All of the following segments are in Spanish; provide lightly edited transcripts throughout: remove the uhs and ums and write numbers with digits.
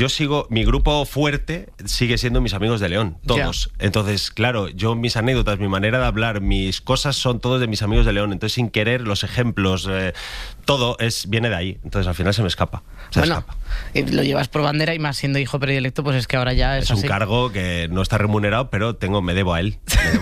Yo sigo, mi grupo fuerte sigue siendo mis amigos de León, todos. Ya. Entonces, claro, yo mis anécdotas, mi manera de hablar, mis cosas son todos de mis amigos de León. Entonces, sin querer, los ejemplos, todo viene de ahí. Entonces, al final se me escapa. Lo llevas por bandera y más siendo hijo predilecto, pues es que ahora ya es un así. cargo que no está remunerado, pero me debo a él.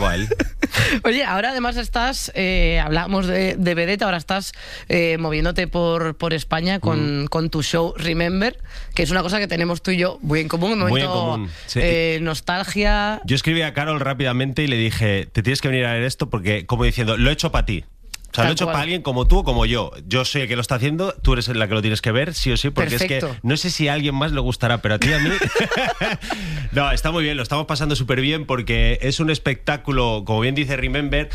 Oye, ahora además estás, hablamos de vedette, ahora estás moviéndote por España con tu show Remember, que es una cosa que tenemos tú y yo muy en común. Muy en común, sí. Nostalgia. Yo escribí a Carol rápidamente y le dije, te tienes que venir a ver esto porque, como diciendo, lo he hecho para ti. O sea, lo he hecho para alguien como tú o como yo. Yo soy el que lo está haciendo, tú eres la que lo tienes que ver, sí o sí, porque Perfecto. es que no sé si a alguien más le gustará, pero a ti y a mí... No, está muy bien, lo estamos pasando súper bien porque es un espectáculo, como bien dice Remember,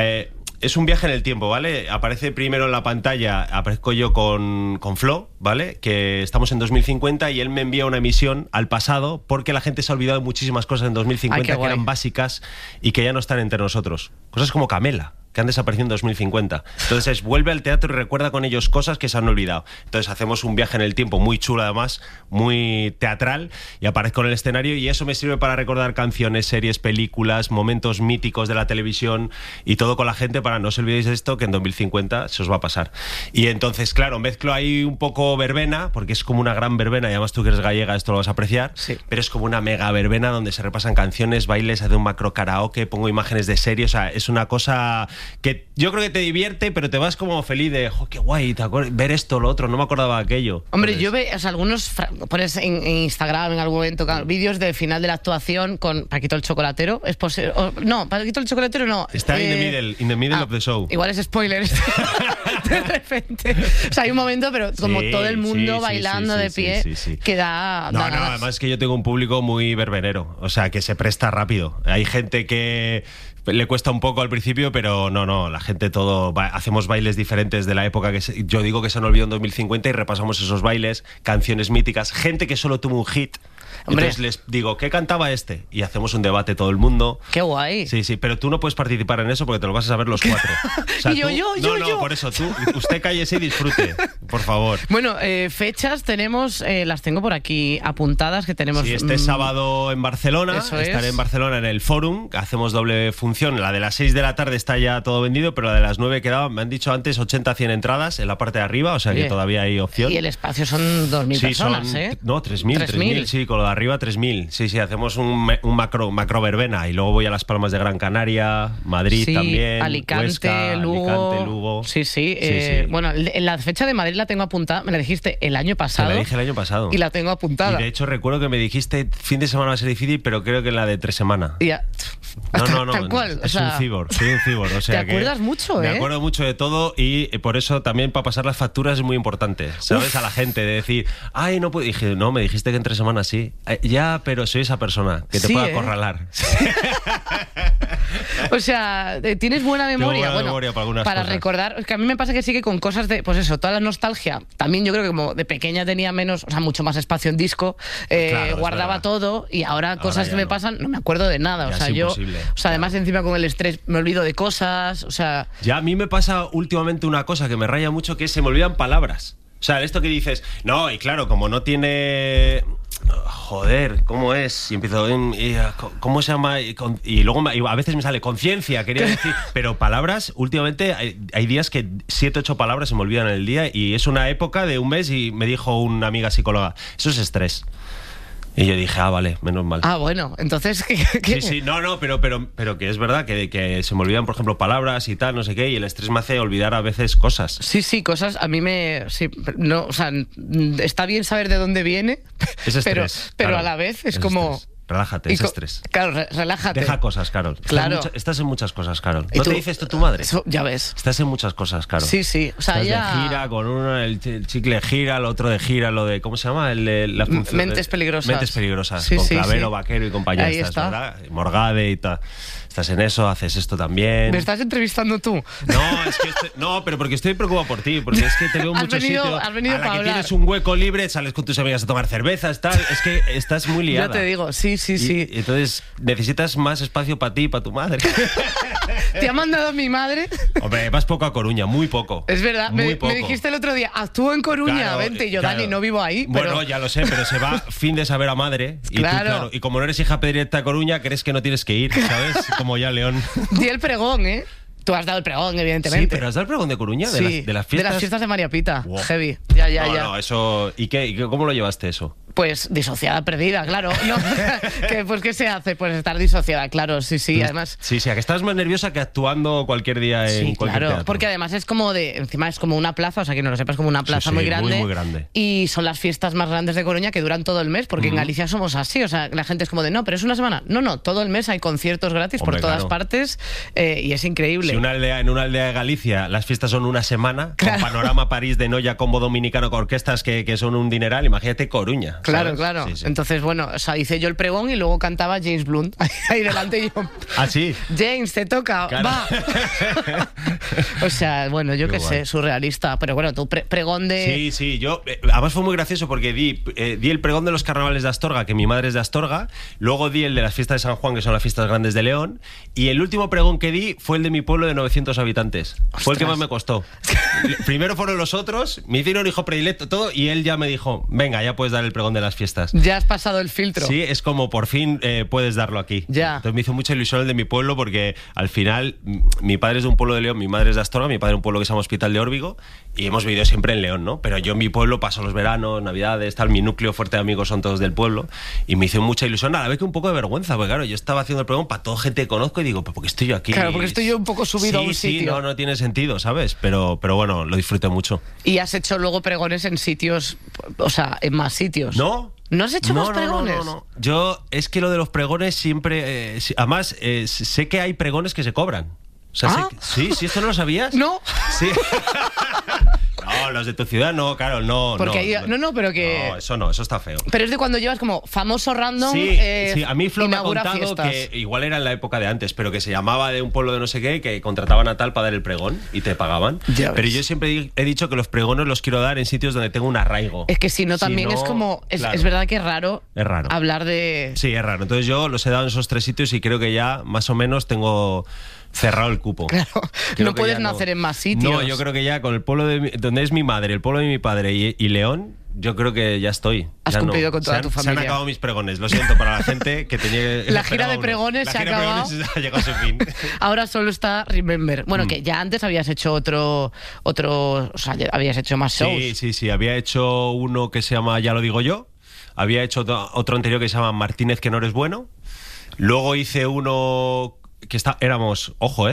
es un viaje en el tiempo, ¿vale? Aparece primero en la pantalla, aparezco yo con Flo, ¿vale? Que estamos en 2050 y él me envía una emisión al pasado porque la gente se ha olvidado de muchísimas cosas en 2050 que eran básicas y que ya no están entre nosotros. Cosas como Camela, que han desaparecido en 2050. Entonces vuelve al teatro y recuerda con ellos cosas que se han olvidado. Entonces hacemos un viaje en el tiempo muy chulo, además, muy teatral, y aparezco en el escenario y eso me sirve para recordar canciones, series, películas, momentos míticos de la televisión y todo con la gente para no os olvidéis de esto, que en 2050 se os va a pasar. Y entonces, claro, mezclo ahí un poco verbena, porque es como una gran verbena, y además tú que eres gallega esto lo vas a apreciar, sí. Pero es como una mega verbena donde se repasan canciones, bailes, hace un macro karaoke, pongo imágenes de series, o sea, es una cosa que yo creo que te divierte, pero te vas como feliz de, qué guay, ver esto, lo otro, no me acordaba de aquello. Hombre, yo veo, o sea, algunos pones en Instagram en algún momento vídeos del final de la actuación con Paquito el Chocolatero. ¿Es posible? No, Paquito el Chocolatero no. Está in the middle of the show. Igual es spoiler de repente. O sea, hay un momento, pero como todo el mundo bailando de pie, que da No, ganas. además es que yo tengo un público muy verbenero, o sea, que se presta rápido. Hay gente que le cuesta un poco al principio, pero no, la gente hacemos bailes diferentes de la época que yo digo que se han olvidado en 2050 y repasamos esos bailes, canciones míticas, gente que solo tuvo un hit. Hombre. Entonces les digo, ¿qué cantaba este? Y hacemos un debate todo el mundo. ¡Qué guay! Sí, pero tú no puedes participar en eso porque te lo vas a saber los cuatro. O sea, y yo. No, por eso, usted cállese y disfrute, por favor. Bueno, fechas tenemos, las tengo por aquí apuntadas, que tenemos... Sí, este sábado en Barcelona, estaré en Barcelona en el Fórum, hacemos doble función. La de las 6 de la tarde está ya todo vendido, pero la de las 9 quedaba, me han dicho antes, 80-100 entradas en la parte de arriba, o sea que todavía hay opción. Y el espacio son 2.000 personas, ¿eh? No, 3.000, sí, con lo de arriba 3.000. Sí, hacemos un macro verbena y luego voy a Las Palmas de Gran Canaria, Madrid también, Alicante, Huesca, Lugo. Sí. Bueno, la fecha de Madrid la tengo apuntada, me la dijiste el año pasado. Te la dije el año pasado. Y la tengo apuntada. Y de hecho recuerdo que me dijiste fin de semana va a ser difícil, pero creo que la de 3 semanas. Ya. No. Tal cual. Soy un cibor. O sea, te acuerdas mucho, Me acuerdo mucho de todo y por eso también para pasar las facturas es muy importante, ¿sabes? A la gente, de decir, ay, no puedo. Dije, no, me dijiste que en 3 semanas sí. Ya, pero soy esa persona que te puede acorralar. O sea, tienes buena memoria. Buena memoria para algunas para cosas. Recordar, es que a mí me pasa que sí que con cosas de, pues eso, toda la nostalgia. También yo creo que como de pequeña tenía menos, o sea, mucho más espacio en disco, guardaba todo y ahora cosas que me pasan no me acuerdo de nada. Ya Además encima con el estrés me olvido de cosas, o sea... Ya a mí me pasa últimamente una cosa que me raya mucho, que se me olvidan palabras. O sea, esto que dices, no, y claro, como no tiene... Joder, ¿cómo es? Y empiezo, ¿cómo se llama? Y luego a veces me sale conciencia, quería decir, pero palabras, últimamente hay días que 7, 8 palabras se me olvidan en el día y es una época de un mes y me dijo una amiga psicóloga, eso es estrés. Y yo dije, vale, menos mal. Bueno, entonces... Sí, no, pero que es verdad que se me olvidan, por ejemplo, palabras y tal, no sé qué, y el estrés me hace olvidar a veces cosas. Sí, cosas, a mí no, o sea, está bien saber de dónde viene, es estrés, pero claro, a la vez es como... Estrés. Relájate, es estrés. Claro, relájate. Deja cosas, Carol. Claro. Estás en muchas cosas, Carol. ¿No te dice esto tu madre? Ya ves. Estás en muchas cosas, Carol. Sí. O sea, estás de gira, con uno, el chicle gira, el otro de gira, lo de... ¿Cómo se llama? La función Mentes peligrosas. Mentes peligrosas. Con Clavero, Vaquero y compañía. Ahí está. ¿Verdad? Morgade y tal. Estás en eso, haces esto también. ¿Me estás entrevistando tú? No, pero porque estoy preocupado por ti, porque es que te veo en muchos sitios. Has venido a la para que hablar. Tienes un hueco libre, sales con tus amigas a tomar cervezas, tal. Es que estás muy liada. Ya te digo, sí. Y entonces necesitas más espacio para ti y para tu madre. Te ha mandado mi madre. Hombre, vas poco a Coruña, muy poco. Es verdad, muy me poco. dijiste el otro día, actúo en Coruña, Claro, vente. Y yo, claro. Dani, no vivo ahí. Bueno, pero... ya lo sé, pero se va fin de saber a madre. Y Claro. tú, claro. Y como no eres hija predilecta de Coruña, crees que no tienes que ir, ¿sabes? Como ya León. Di el pregón, ¿eh? Tú has dado el pregón, evidentemente. Sí, pero ¿has dado el pregón de Coruña? Sí, ¿De las fiestas? De las fiestas de María Pita. Wow. Heavy. Ya. No, eso... ¿Y cómo lo llevaste eso? Pues disociada, perdida, claro. No, pues ¿qué se hace? Pues estar disociada, claro, sí, además... Sí, a que estás más nerviosa que actuando cualquier día en Sí, cualquier claro, teatro. porque además es como encima es como una plaza, o sea, que no lo sepas, como una plaza Sí, muy grande. muy grande. Y son las fiestas más grandes de Coruña que duran todo el mes, porque en Galicia somos así, o sea, la gente es como de, no, pero es una semana. No, todo el mes hay conciertos gratis Hombre, por todas claro. partes y es increíble. Si en una aldea de Galicia las fiestas son una semana, Claro. con Panorama París de Noya, combo dominicano, con orquestas que son un dineral, imagínate Coruña. Claro, ¿sabes? claro. Sí. Entonces, bueno, o sea, hice yo el pregón y luego cantaba James Blunt ahí delante y yo... ¿Ah, sí? James, te toca, Claro. va. O sea, bueno, yo Qué qué guay. sé, surrealista. Pero bueno, tu pregón de... Sí, yo... además fue muy gracioso porque di el pregón de los carnavales de Astorga, que mi madre es de Astorga, luego di el de las fiestas de San Juan, que son las fiestas grandes de León, y el último pregón que di fue el de mi pueblo de 900 habitantes. Fue el que Ostras. más me costó. Primero fueron los otros, me hicieron hijo predilecto, todo, y él ya me dijo, venga, ya puedes dar el pregón de las fiestas. Ya has pasado el filtro. Sí, es como por fin puedes darlo aquí. Ya. Entonces me hizo mucha ilusión el de mi pueblo porque al final mi padre es de un pueblo de León, mi madre es de Astorga, mi padre es un pueblo que se llama Hospital de Órbigo y hemos vivido siempre en León, ¿no? Pero yo en mi pueblo paso los veranos, navidades, tal, mi núcleo fuerte de amigos son todos del pueblo y me hizo mucha ilusión, a la vez que un poco de vergüenza, porque claro, yo estaba haciendo el pregón para toda gente que conozco y digo, pues porque estoy yo aquí. Claro, porque estoy yo un poco subido a un Sí, sitio. no tiene sentido, ¿sabes? Pero bueno, lo disfruté mucho. Y has hecho luego pregones en sitios, o sea, en más sitios. ¿No? ¿No has hecho más pregones? No. Yo, es que lo de los pregones siempre... además, sé que hay pregones que se cobran. O sea, ¿Ah? Sí, ¿esto no lo sabías? No. Sí. No, los de tu ciudad no, claro, no. Porque ahí, pero que... No, eso está feo. Pero es de cuando llevas como famoso random. Sí, a mí Flo me ha inaugura contado fiestas. que igual era en la época de antes, pero que se llamaba de un pueblo de no sé qué, que contrataban a tal para dar el pregón y te pagaban. Ya Pero ves. yo siempre he dicho que los pregones los quiero dar en sitios donde tengo un arraigo. Es que si no, también es como... claro. Es verdad que es raro, Es raro. hablar de... Sí, es raro. Entonces yo los he dado en esos 3 sitios y creo que ya más o menos tengo cerrado el cupo. Claro, Creo no que puedes ya nacer en más sitios. No, yo creo que ya con el pueblo donde es mi madre, el pueblo de mi padre y León, yo creo que ya estoy. Has Ya cumplido con toda tu Se han familia. acabado mis pregones, lo siento para la gente que tenía... La gira de pregones La se ha gira de acabado. pregones ha llegado a su fin. Ahora solo está Remember. Bueno, que ya antes habías hecho otro, o sea, ya habías hecho más shows. Sí, había hecho uno que se llama Ya lo digo yo, había hecho otro anterior que se llama Martínez que no eres bueno, luego hice uno que éramos, ojo,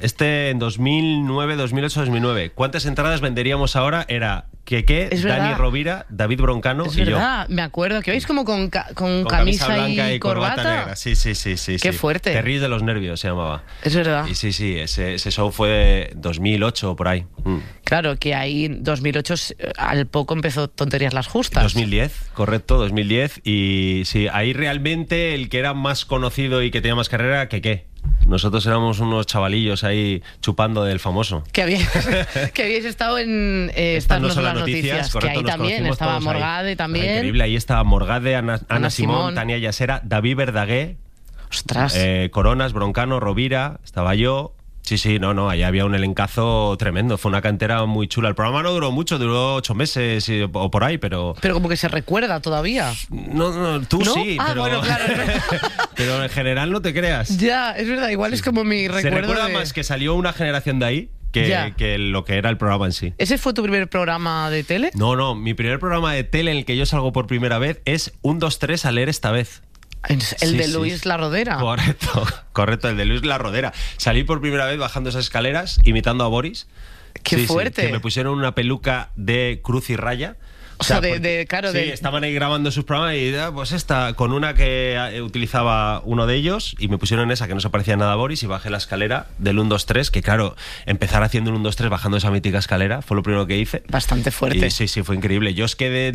en 2009, 2008, 2009. ¿Cuántas entradas venderíamos ahora? Era Keke, Es Dani verdad. Rovira, David Broncano Es y verdad, me acuerdo que vais como con yo. camisa blanca y corbata. negra. Sí. Qué fuerte. Te ríes de los nervios, se llamaba. Es verdad. Y sí, ese show fue de 2008 o por ahí. Claro, que ahí en 2008 al poco empezó Tonterías las Justas. 2010, correcto, 2010. Y sí, ahí realmente el que era más conocido y que tenía más carrera era Keke. Nosotros éramos unos chavalillos ahí chupando del famoso. Que habíais estado en Estas no son las noticias, correcto, que ahí nos también conocimos estaba todos ahí. Morgade también. Increíble, ahí estaba Morgade, Ana Ana Simón, Simón. Tania Yasera, David Verdaguer, Ostras. Coronas, Broncano, Rovira, estaba yo. Sí, no, ahí había un elencazo tremendo, fue una cantera muy chula. El programa no duró mucho, duró 8 meses o por ahí, pero... Pero como que se recuerda todavía. No, tú ¿No? sí, Ah, pero... bueno, claro, es verdad. Pero en general no te creas. Ya, es verdad, igual es como mi Se recuerdo recuerda de... más que salió una generación de ahí Ya. que lo que era el programa en sí. ¿Ese fue tu primer programa de tele? No, mi primer programa de tele en el que yo salgo por primera vez es 1, 2, 3 a leer esta vez. El Sí, de sí. Luis La Rodera. Correcto, el de Luis La Rodera. Salí por primera vez bajando esas escaleras, imitando a Boris. ¡Qué Sí, fuerte! que me pusieron una peluca de cruz y raya. O sea, porque- claro, sí, de... estaban ahí grabando sus programas y pues esta, con una que utilizaba uno de ellos y me pusieron esa que no se parecía nada a Boris y bajé la escalera del 1, 2, 3, que claro, empezar haciendo el 1, 2, 3 bajando esa mítica escalera fue lo primero que hice. Bastante fuerte. Y sí, fue increíble. Yo es que de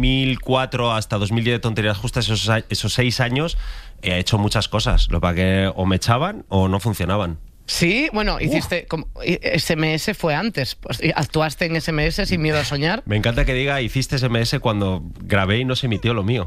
2004 hasta 2010 de Tonterías Justas, esos 6 años, he hecho muchas cosas. Lo para que o me echaban o no funcionaban. Sí, bueno, hiciste como SMS fue antes, pues, actuaste en SMS sin miedo a soñar. Me encanta que diga hiciste SMS cuando grabé y no se emitió lo mío.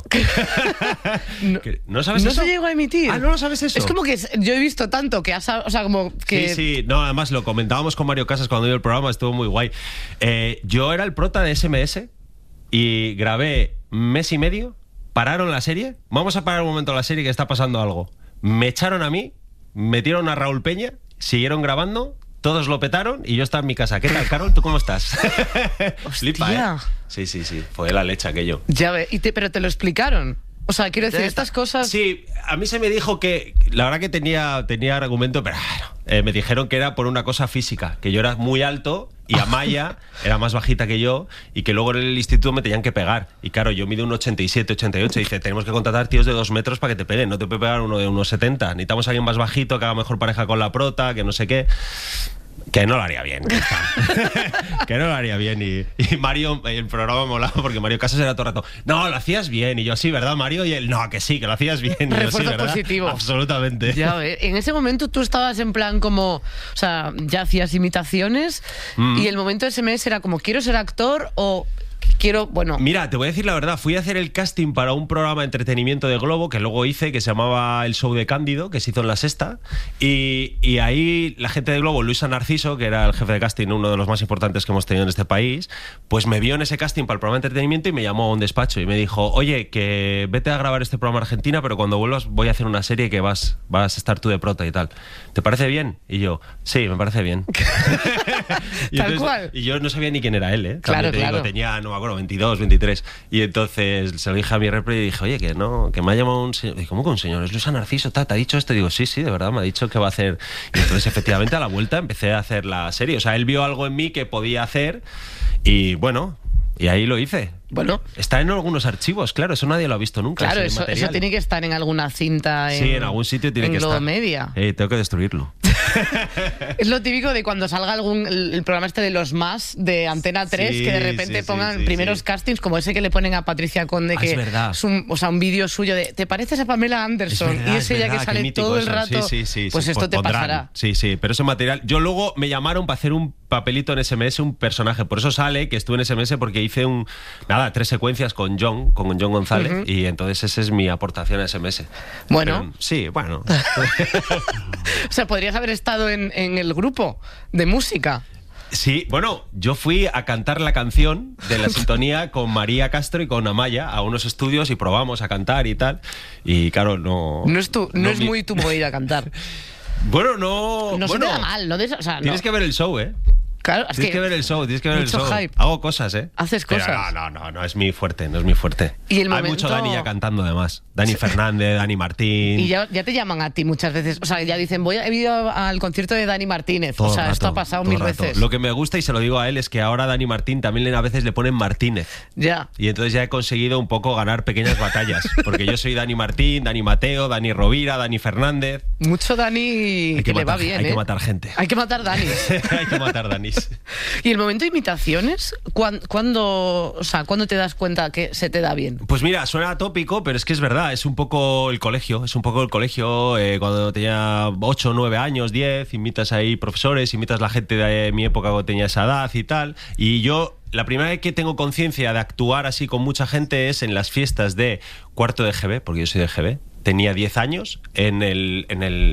¿No sabes eso? No se llegó a emitir. Ah, ¿no lo sabes eso? Es como que yo he visto tanto que has, o sea, como que... Sí, no, además lo comentábamos con Mario Casas cuando dio el programa, estuvo muy guay. Yo era el prota de SMS y grabé mes y medio, pararon la serie, vamos a parar un momento la serie que está pasando algo. Me echaron a mí, metieron a Raúl Peña, siguieron grabando, todos lo petaron y yo estaba en mi casa. ¿Qué tal, Carol? ¿Tú cómo estás? Flipa, ¿eh? Sí, fue la leche aquello. Ya ve, pero te lo explicaron. O sea, quiero decir, estas cosas... Sí, a mí se me dijo que... La verdad que tenía argumento, pero me dijeron que era por una cosa física, que yo era muy alto y Amaya era más bajita que yo y que luego en el instituto me tenían que pegar. Y claro, yo mido un 87, 88 y dice, tenemos que contratar tíos de 2 metros para que te peguen, no te puede pegar uno de unos 70. Necesitamos a alguien más bajito que haga mejor pareja con la prota, que no sé qué... Que no lo haría bien. Que no lo haría bien. Y Mario, el programa molaba porque Mario Casas era todo el rato, no, lo hacías bien. Y yo, sí, ¿verdad, Mario? Y él, no, que sí, que lo hacías bien. Y refuerzo yo, sí, ¿verdad? positivo. Absolutamente. Ya ve. En ese momento tú estabas en plan como, o sea, ya hacías imitaciones y el momento de SMS era como, ¿quiero ser actor o... quiero, bueno... Mira, te voy a decir la verdad, fui a hacer el casting para un programa de entretenimiento de Globo que luego hice, que se llamaba El Show de Cándido, que se hizo en La Sexta, y ahí la gente de Globo, Luisa Narciso, que era el jefe de casting, uno de los más importantes que hemos tenido en este país, pues me vio en ese casting para el programa de entretenimiento y me llamó a un despacho y me dijo, oye, que vete a grabar este programa a Argentina, pero cuando vuelvas voy a hacer una serie que vas a estar tú de prota y tal. ¿Te parece bien? Y yo, sí, me parece bien. Tal cual. Y yo no sabía ni quién era él, ¿eh? Claro, También claro. Tenía, no me acuerdo, 22, 23. Y entonces se lo dije a mi repre y dije, oye, que no, que me ha llamado un señor. Digo, ¿cómo que un señor? ¿Es Luisa Narciso? ¿Te ha dicho esto? Y digo, sí, de verdad, me ha dicho que va a hacer. Y entonces, efectivamente, a la vuelta empecé a hacer la serie. O sea, él vio algo en mí que podía hacer y bueno, y ahí lo hice. Bueno, está en algunos archivos, claro, eso nadie lo ha visto nunca. Claro, eso tiene que estar en alguna cinta. Sí, en algún sitio tiene que estar. En Globomedia. Tengo que destruirlo. Es lo típico de cuando salga el programa este de los más de Antena 3, que de repente pongan primeros castings como ese que le ponen a Patricia Conde, que es verdad. Es un vídeo suyo de ¿te pareces a Pamela Anderson? Verdad, y es ella que sale todo el rato. Pues esto te pasará. Sí, pero ese material. Yo luego me llamaron para hacer un papelito en SMS, un personaje. Por eso sale que estuve en SMS, porque hice 3 secuencias con John González, y entonces esa es mi aportación a SMS. Bueno. Pero, sí, bueno. O sea, podrías haber estado en el grupo de música. Sí, bueno, yo fui a cantar la canción de la sintonía con María Castro y con Amaya a unos estudios y probamos a cantar y tal. Y claro, no es muy tu movida cantar. Bueno, no. No se te da mal, ¿no? Tienes que ver el show, ¿eh? Claro, tienes que ver el show, Hype. Hago cosas, ¿eh? Haces cosas. Pero no es mi fuerte, no es mi fuerte. ¿Y el Hay mucho Dani ya cantando, además. Dani Fernández, Dani Martín. Y ya te llaman a ti muchas veces. O sea, ya dicen, he ido al concierto de Dani Martínez. Todo rato, esto ha pasado 1000 veces. Lo que me gusta, y se lo digo a él, es que ahora a Dani Martín también a veces le ponen Martínez. Ya. Y entonces ya he conseguido un poco ganar pequeñas batallas. Porque yo soy Dani Martín, Dani Mateo, Dani Rovira, Dani Fernández. Mucho Dani que le va bien, Hay que matar gente. Hay que matar Danis. Hay que matar Danis. ¿Y el momento de imitaciones? ¿Cuándo te das cuenta que se te da bien? Pues mira, suena atópico, pero es que es verdad, es un poco el colegio, cuando tenía 8, 9 años, 10, imitas ahí profesores, imitas la gente de mi época cuando tenía esa edad y tal, y yo... La primera vez que tengo conciencia de actuar así con mucha gente es en las fiestas de cuarto de GB, porque yo soy de GB. Tenía 10 años en el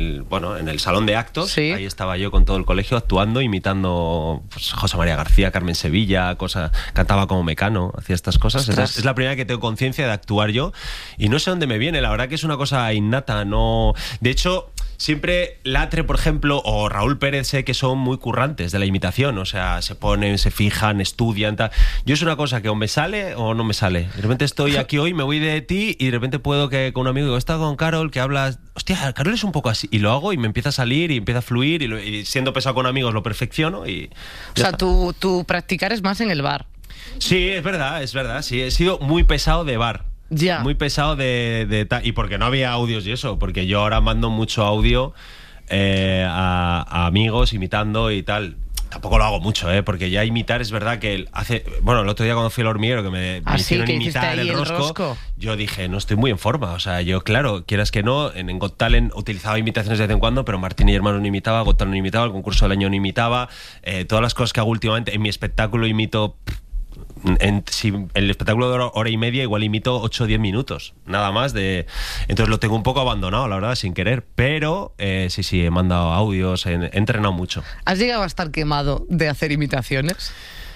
salón de actos. ¿Sí? Ahí estaba yo con todo el colegio actuando, imitando pues, José María García, Carmen Sevilla, cantaba como Mecano, hacía estas cosas. Es la primera vez que tengo conciencia de actuar yo y no sé dónde me viene, la verdad que es una cosa innata. No, de hecho, siempre Latre, por ejemplo, o Raúl Pérez, sé que son muy currantes de la imitación, o sea, se ponen, se fijan, estudian, tal. Yo es una cosa que o me sale o no me sale. De repente estoy aquí hoy, me voy de ti y de repente puedo que con un amigo digo, está con Carol, que hablas, hostia, Carol es un poco así, y lo hago y me empieza a salir y empieza a fluir y siendo pesado con amigos lo perfecciono y... O sea, tu practicar es más en el bar. Sí, es verdad, sí, he sido muy pesado de bar. Ya. Muy pesado y porque no había audios y eso, porque yo ahora mando mucho audio a amigos imitando y tal. tampoco lo hago mucho, porque ya imitar es verdad que el otro día cuando fui al hormiguero que me hicieron imitar el rosco, yo dije, no estoy muy en forma. O sea, yo, claro, quieras que no, en Got Talent utilizaba imitaciones de vez en cuando, pero Martín y Hermano no imitaba, Got Talent no imitaba, el concurso del año no imitaba, todas las cosas que hago últimamente, en mi espectáculo imito... Si el espectáculo de hora y media igual imito 8 o 10 minutos nada más entonces lo tengo un poco abandonado, la verdad, sin querer, pero sí, he mandado audios, he entrenado mucho. ¿Has llegado a estar quemado de hacer imitaciones?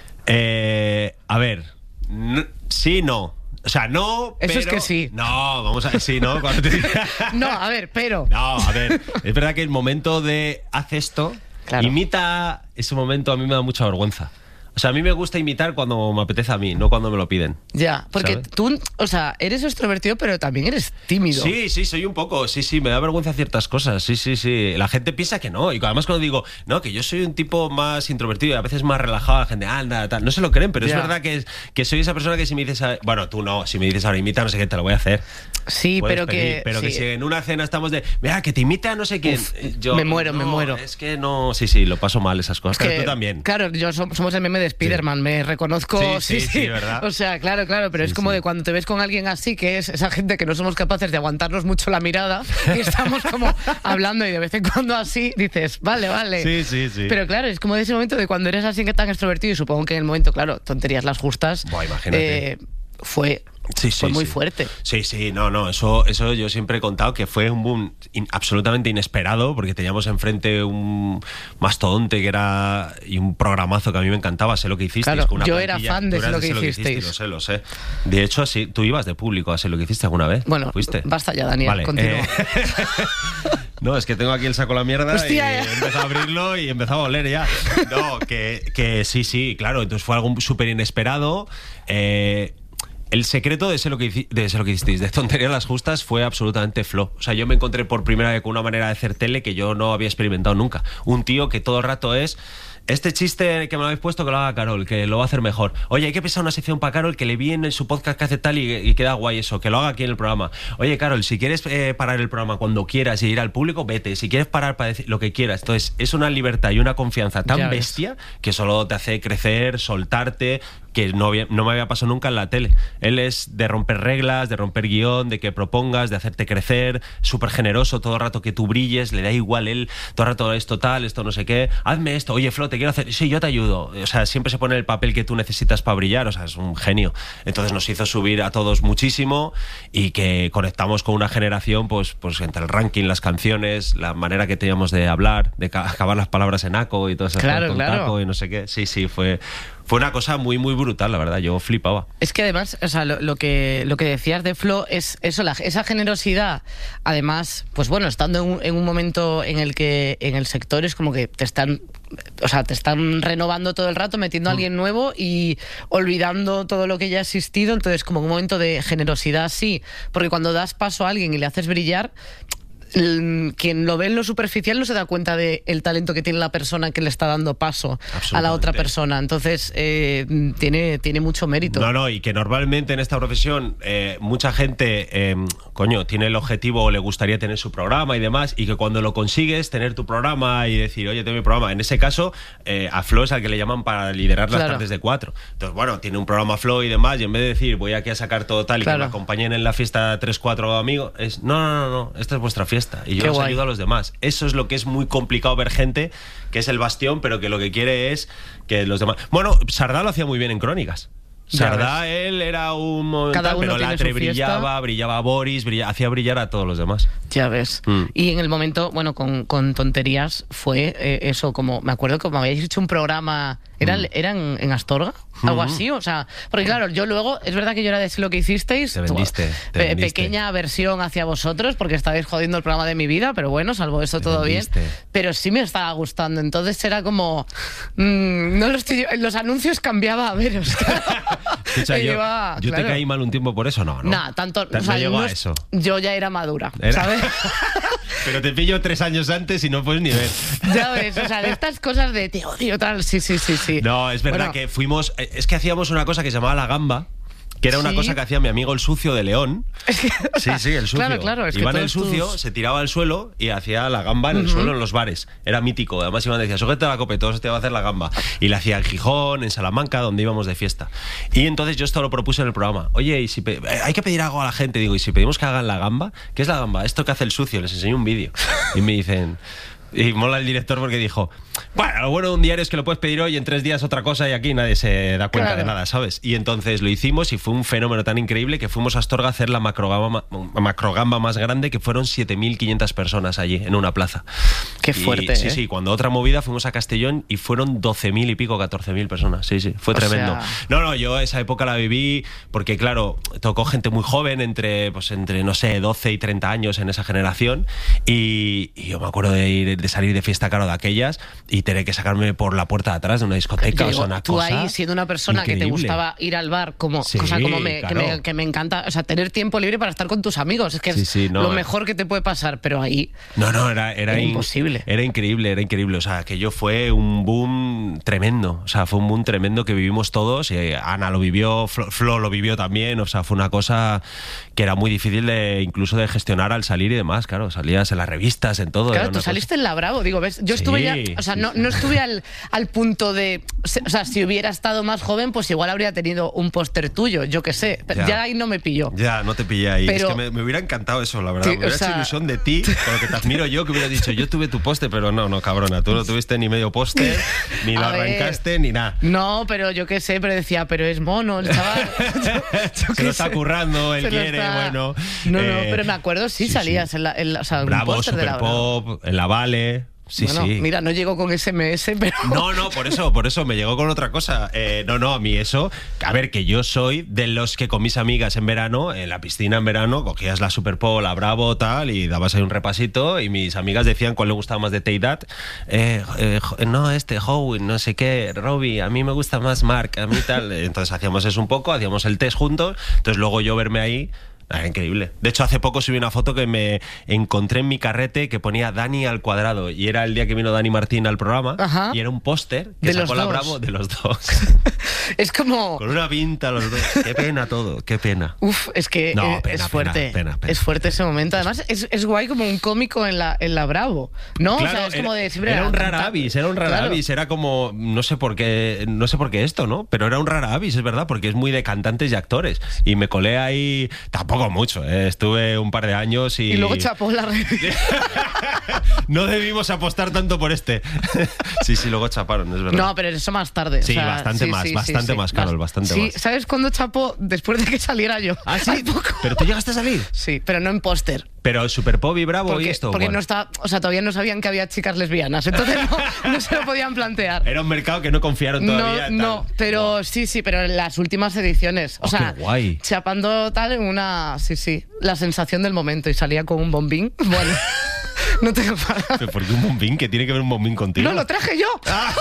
A ver, sí, no. O sea, no, eso pero... es que sí. No, vamos a ver, sí, ¿no? Cuando te... No, a ver, pero... No, a ver, es verdad que el momento de haz esto, claro. Imita, ese momento a mí me da mucha vergüenza. O sea, a mí me gusta imitar cuando me apetece a mí, no cuando me lo piden. Ya, porque ¿sabes? Tú, o sea, eres extrovertido, pero también eres tímido. Sí, soy un poco. Sí, me da vergüenza ciertas cosas. Sí. La gente piensa que no. Y además cuando digo, no, que yo soy un tipo más introvertido y a veces más relajado, la gente, anda, tal. No se lo creen, pero es verdad que soy esa persona que si me dices... Bueno, tú no. Si me dices ahora imita, no sé qué, te lo voy a hacer. Sí, pero pedir, pero sí. que si en una cena estamos de... Mira, que te imita no sé quién. Yo, me muero. Es que no... Sí, lo paso mal esas cosas. Pero tú también. Claro, somos el meme de Spiderman, me reconozco, sí, ¿verdad? O sea, claro, pero es como de cuando te ves con alguien así, que es esa gente que no somos capaces de aguantarnos mucho la mirada y estamos como hablando y de vez en cuando así dices, vale. Sí. Pero claro, es como de ese momento de cuando eres así que tan extrovertido y supongo que en el momento, claro, tonterías las justas. Buah, imagínate. Fue muy fuerte. Sí, no, eso yo siempre he contado que fue un boom absolutamente inesperado porque teníamos enfrente un mastodonte que era y un programazo que a mí me encantaba, Sé lo que hicisteis. Claro, con una yo plantilla. era fan de Sé lo que hicisteis. Lo sé. De hecho, sí, tú ibas de público a Sé lo que hiciste alguna vez. Bueno, ¿fuiste? Basta ya, Daniel, vale, continúa. No, es que tengo aquí el saco de la mierda. Hostia, y he empezado a abrirlo y he empezado a oler ya. No, que sí, claro, entonces fue algo súper inesperado. El secreto de Sé lo que hicisteis, de Tonterías las Justas, fue absolutamente flow. O sea, yo me encontré por primera vez con una manera de hacer tele que yo no había experimentado nunca. Un tío que todo el rato es... Este chiste que me lo habéis puesto, que lo haga Carol, que lo va a hacer mejor. Oye, hay que pensar una sección para Carol que le vi en su podcast que hace tal y queda guay eso, que lo haga aquí en el programa. Oye, Carol, si quieres parar el programa cuando quieras y ir al público, vete. Si quieres parar para decir lo que quieras. Entonces, es una libertad y una confianza tan bestia que solo te hace crecer, soltarte, que no me había pasado nunca en la tele. Él es de romper reglas, de romper guión, de que propongas, de hacerte crecer, súper generoso, todo el rato que tú brilles, le da igual él, todo el rato esto tal, esto no sé qué, hazme esto, oye, Flo, te quiero hacer, sí, yo te ayudo. O sea, siempre se pone el papel que tú necesitas para brillar, o sea, es un genio. Entonces nos hizo subir a todos muchísimo y que conectamos con una generación, pues entre el ranking, las canciones, la manera que teníamos de hablar, de acabar las palabras en aco y todo eso, claro. taco y no sé qué. Sí, fue una cosa muy, muy brutal, la verdad. Yo flipaba. Es que además, o sea, lo que decías de Flo es eso, esa generosidad. Además, pues bueno, estando en un momento en el que en el sector es como que te están renovando todo el rato, metiendo a alguien nuevo y olvidando todo lo que ya ha existido. Entonces, como un momento de generosidad, sí. Porque cuando das paso a alguien y le haces brillar, quien lo ve en lo superficial no se da cuenta del talento que tiene la persona que le está dando paso a la otra persona. Entonces tiene mucho mérito. No, y que normalmente en esta profesión mucha gente tiene el objetivo o le gustaría tener su programa y demás, y que cuando lo consigues, tener tu programa y decir, oye, tengo mi programa, en ese caso a Flo es al que le llaman para liderar las tardes de 4. Entonces, bueno, tiene un programa Flo y demás, y en vez de decir, voy aquí a sacar todo tal y que me acompañen en la fiesta 3-4 amigos, es no, esta es vuestra fiesta y yo os ayudo a los demás. Eso es lo que es muy complicado ver gente que es el bastión, pero que lo que quiere es que los demás... Bueno, Sardá lo hacía muy bien en Crónicas. Sardá, él era un momento, pero Latre brillaba Boris, hacía brillar a todos los demás. Ya ves. Y en el momento, bueno, con Tonterías fue eso, como me acuerdo que me habíais hecho un programa, ¿eran en Astorga? Algo así, o sea, porque claro, yo luego, es verdad que yo era de Sé lo que hicisteis. Te vendiste. Pequeña versión hacia vosotros, porque estabais jodiendo el programa de mi vida, pero bueno, salvo eso todo bien. Pero sí me estaba gustando, entonces era como... los anuncios cambiaba a veros. Escucha, yo te caí mal un tiempo por eso, ¿no? Nah, tanto... No llegó a eso. Yo ya era madura, ¿sabes? Pero te pillo 3 años antes y no puedes ni ver. Ya ves, o sea, de estas cosas de te odio, tal, sí. No, es verdad que fuimos... Es que hacíamos una cosa que se llamaba La Gamba, que era una Sí. cosa que hacía mi amigo el sucio de León. Sí, el sucio. Claro, es que Iban el todos sucio, tus- se tiraba al suelo y hacía la gamba en el suelo en los bares. Era mítico. Además iban a decir, sujeta la copa y todos te iban a hacer la gamba. Y le hacía en Gijón, en Salamanca, donde íbamos de fiesta. Y entonces yo esto lo propuse en el programa. Oye, y si hay que pedir algo a la gente. Digo, ¿y si pedimos que hagan la gamba? ¿Qué es la gamba? Esto que hace el sucio. Les enseño un vídeo. Y me dicen... Y mola el director porque dijo, bueno, lo bueno de un diario es que lo puedes pedir hoy, en 3 días otra cosa y aquí nadie se da cuenta Claro. de nada, ¿sabes? Y entonces lo hicimos y fue un fenómeno tan increíble que fuimos a Astorga a hacer la macrogamba más grande, que fueron 7.500 personas allí, en una plaza. Qué Y, fuerte, Sí, ¿eh? sí, cuando otra movida fuimos a Castellón y fueron 12.000 y pico, 14.000 personas. Sí, sí, fue O tremendo. sea- No, yo esa época la viví porque, claro, tocó gente muy joven, entre no sé, 12 y 30 años en esa generación. Y yo me acuerdo de salir de fiesta, claro, de aquellas y tener que sacarme por la puerta de atrás de una discoteca. Digo, o sea, una tú cosa ahí, siendo una persona que te increíble. gustaba ir al bar, como, Sí, cosa como claro. que me encanta, o sea, tener tiempo libre para estar con tus amigos, es que Sí, es sí, no, lo mejor que te puede pasar, pero ahí... No, era imposible. Era increíble. O sea, aquello fue un boom tremendo. O sea, fue un boom tremendo que vivimos todos. Ana lo vivió, Flo lo vivió también. O sea, fue una cosa que era muy difícil incluso de gestionar al salir y demás. Claro, salías en las revistas, en todo. Claro, era tú una saliste en la Bravo, digo, ¿ves? Yo estuve Sí, ya, o sea, sí, no, sí. no estuve al punto de, o sea, si hubiera estado más joven, pues igual habría tenido un póster tuyo, yo qué sé, pero ya ahí no me pilló. Ya, no te pillé ahí. Pero- es que me hubiera encantado eso, la verdad. Sí, me hubiera o sea- hecho ilusión de ti, con lo que te admiro yo, que hubieras dicho, yo tuve tu póster, pero no, cabrona, tú no tuviste ni medio póster, ni lo A ver. arrancaste, ni nada. No, pero yo qué sé, pero decía, pero es mono el chaval. Yo Se qué lo está sé. currando, él Se lo quiere, está- bueno. No, pero me acuerdo, sí, salías en la, o sea, un Bravo, póster de la Super Bravo. Pop, en la Vale. Sí, Bueno, sí. mira, no llego con SMS, pero... No, por eso me llegó con otra cosa. No, a mí eso. A ver, que yo soy de los que con mis amigas en verano, en la piscina en verano, cogías la Super Pop, la Bravo, tal, y dabas ahí un repasito. Y mis amigas decían cuál le gustaba más de Teidat. Howie, no sé qué, Robbie, a mí me gusta más Mark, a mí tal. Entonces hacíamos eso un poco, hacíamos el test juntos. Entonces luego yo verme ahí. Era increíble. De hecho, hace poco subí una foto que me encontré en mi carrete que ponía Dani al cuadrado. Y era el día que vino Dani Martín al programa. Ajá. Y era un póster que De sacó los la dos. Bravo de los dos. Es como... Con una pinta los dos. Qué pena todo, qué pena. Uf, es que No, es fuerte. pena. Es fuerte ese momento. Además, es guay como un cómico en la Bravo, ¿no? Claro, o sea, es como de siempre era un rara cantante. avis, Claro. era como, no sé por qué esto, ¿no? Pero era un rara avis, es verdad, porque es muy de cantantes y actores. Y me colé ahí, tampoco mucho, estuve un par de años y... Y luego chapó la revista. No debimos apostar tanto por este. Sí, luego chaparon, es verdad. No, pero eso más tarde. Sí, bastante más, Carol, bastante sí, más. ¿sabes cuándo chapó? Después de que saliera yo. ¿Ah, sí? Hace poco. ¿Pero tú llegaste a salir? Sí, pero no en póster. Pero Super Pop y Bravo Porque, y esto. porque bueno. no está, o sea, todavía no sabían que había chicas lesbianas, entonces no se lo podían plantear. Era un mercado que no confiaron todavía. No, tal. pero sí, pero en las últimas ediciones. O Oh, sea, qué guay. chapando tal en una. Sí, la sensación del momento y salía con un bombín. Bueno, no tengo palabras. ¿Pero por qué un bombín? ¿Qué tiene que ver un bombín contigo? No, lo traje yo.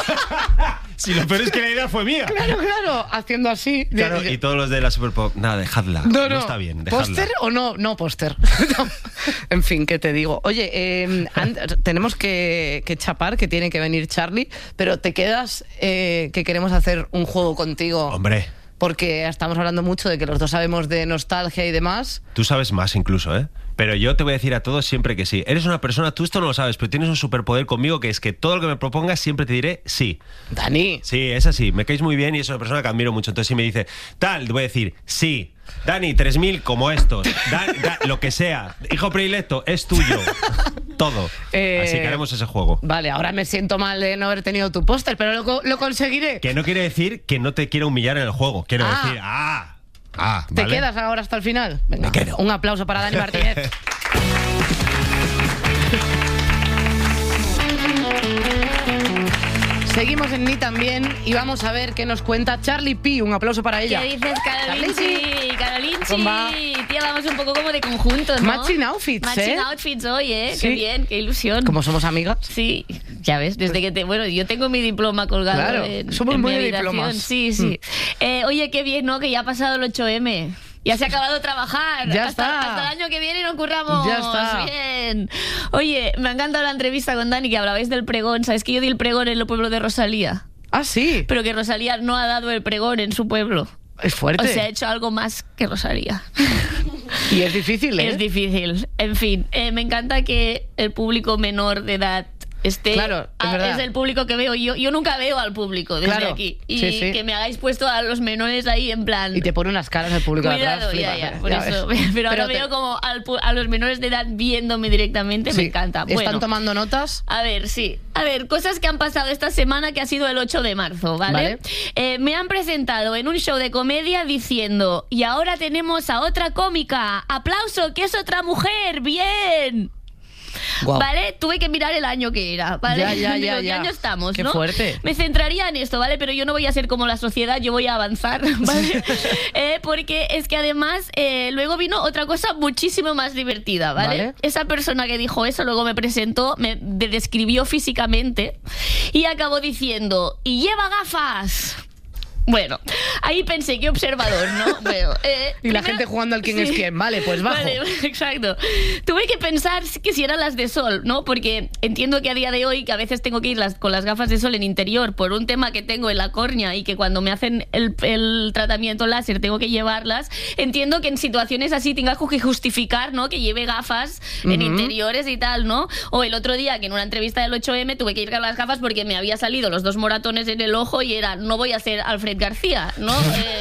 Si lo peor es que la idea fue mía. Claro, haciendo así. Claro, y todos los de la Super Pop, nada, dejadla. No, está bien, dejadla. ¿Póster o no? No, póster. No. En fin, ¿qué te digo? Oye, tenemos que chapar, que tiene que venir Charlie, pero te quedas que queremos hacer un juego contigo. Hombre, Porque estamos hablando mucho de que los dos sabemos de nostalgia y demás. tú sabes más incluso, ¿eh? Pero yo te voy a decir a todos siempre que sí. Eres una persona, tú esto no lo sabes, pero tienes un superpoder conmigo que es que todo lo que me propongas siempre te diré sí. Dani. Sí, es así, me caes muy bien y es una persona que admiro mucho. Entonces si me dice, tal, te voy a decir sí. Dani, 3000 como estos. Lo que sea. Hijo predilecto, es tuyo. Todo. Así que haremos ese juego. Vale, ahora me siento mal de no haber tenido tu póster, pero lo conseguiré. Que no quiere decir que no te quiera humillar en el juego. Quiero Ah. decir, ¿Te ¿vale? quedas ahora hasta el final? Venga, Me quedo. un aplauso para Dani Martínez. Seguimos en Ni también y vamos a ver qué nos cuenta Charlie P. Un aplauso para ella. ¿Qué dices, Carolinchi? ¿Cómo va? Tía, vamos un poco como de conjunto, ¿no? Matching outfits, Matching outfits hoy, ¿eh? Sí. Qué bien, qué ilusión. Como somos amigas. Sí, ya ves, desde que bueno, yo tengo mi diploma colgado Claro, somos en muy mi de habitación. diplomas. Sí. Oye, qué bien, ¿no? Que ya ha pasado el 8M. Ya se ha acabado de trabajar. Ya hasta, está. hasta el año que viene nos curramos. Ya está. Bien. Oye, me ha encantado la entrevista con Dani, que hablabais del pregón. ¿Sabes que yo di el pregón en el pueblo de Rosalía? Ah, sí. Pero que Rosalía no ha dado el pregón en su pueblo. Es fuerte. O sea, he hecho algo más que Rosalía. Y es difícil, ¿eh? Es difícil. En fin, me encanta que el público menor de edad esté... Claro, es verdad. Es el público que veo. Yo nunca veo al público desde aquí. Y sí. que me hagáis puesto a los menores ahí en plan... Y te pone unas caras el público de atrás. Ya, por eso. Pero ahora veo como a los menores de edad viéndome directamente, me encanta. ¿Están tomando notas? A ver, sí. A ver, cosas que han pasado esta semana, que ha sido el 8 de marzo, ¿vale? Me han presentado en un show de comedia diciendo: y ahora tenemos a otra cómica. ¡Aplauso, que es otra mujer! ¡Bien! Wow. ¿Vale? Tuve que mirar el año que era, ¿vale? Ya. ¿Qué año estamos, Qué no? fuerte. Me centraría en esto, ¿vale? Pero yo no voy a ser como la sociedad, yo voy a avanzar, ¿vale? Porque es que además luego vino otra cosa muchísimo más divertida, ¿vale? Esa persona que dijo eso luego me presentó, me describió físicamente y acabó diciendo: ¡y lleva gafas! Bueno, ahí pensé, qué observador, ¿no? Bueno, y la gente jugando al quién es quién, vale, pues bajo. Vale, exacto. Tuve que pensar que si eran las de sol, ¿no? Porque entiendo que a día de hoy, que a veces tengo que ir con las gafas de sol en interior por un tema que tengo en la córnea y que cuando me hacen el tratamiento láser tengo que llevarlas, entiendo que en situaciones así tengas que justificar, ¿no? Que lleve gafas en interiores y tal, ¿no? O el otro día que en una entrevista del 8M tuve que ir con las gafas porque me había salido los 2 moratones en el ojo y era: no voy a ser Alfred García, ¿no?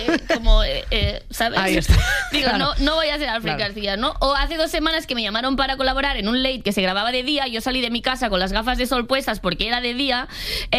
¿Sabes? Ahí está. Digo, claro. no voy a ser Alfred García, ¿no? O hace 2 semanas que me llamaron para colaborar en un late que se grababa de día. Yo salí de mi casa con las gafas de sol puestas porque era de día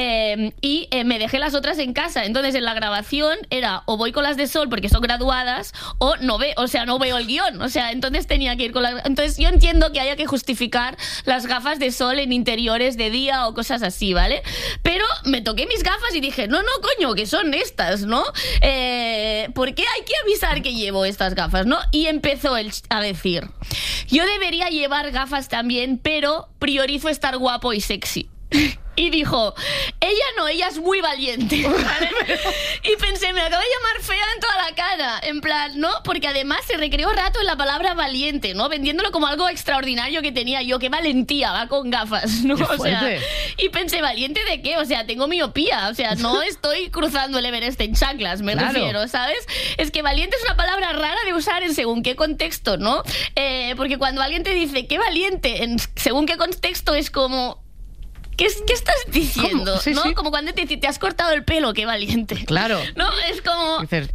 y me dejé las otras en casa. Entonces en la grabación era o voy con las de sol porque son graduadas o no veo el guión. O sea, entonces tenía que ir con las... Entonces yo entiendo que haya que justificar las gafas de sol en interiores de día o cosas así, ¿vale? Pero me toqué mis gafas y dije: no, coño, que son estas, ¿no? ¿Por qué hay que avisar que llevo estas gafas, no? Y empezó a decir: yo debería llevar gafas también, pero priorizo estar guapo y sexy. Y dijo: ella es muy valiente, ¿vale? Y pensé, me acabo de llamar fea en toda la cara, en plan, ¿no? Porque además se recreó rato en la palabra valiente, ¿no? Vendiéndolo como algo extraordinario que tenía yo. ¡Qué valentía! Va con gafas, ¿no? O sea, y pensé, ¿valiente de qué? O sea, tengo miopía, o sea, no estoy cruzando el Everest en chanclas, me refiero, ¿sabes? Es que valiente es una palabra rara de usar en según qué contexto, ¿no? Porque cuando alguien te dice qué valiente, en según qué contexto es como... ¿Qué estás diciendo? Sí, ¿no? sí. Como cuando te has cortado el pelo, qué valiente. Claro. No, es como... Dices,